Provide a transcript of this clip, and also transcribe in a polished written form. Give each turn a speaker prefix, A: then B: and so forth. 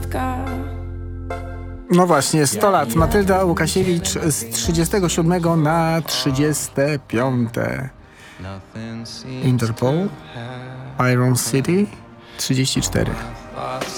A: No właśnie, 100 lat. Matylda Łukasiewicz z 37 na 35. Interpol, Iron City, 34.